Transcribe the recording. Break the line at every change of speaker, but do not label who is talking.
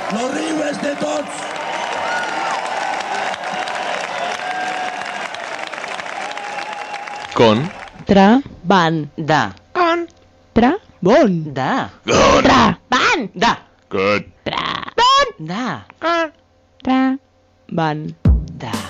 Los rius de tots.
Con.
Tra. Van.
Da.
Con. Tra. Bon.
Da.
Tra. Van.
Da.
Good.
Tra. Bon.
Da.
Con. Tra. Van.
Da.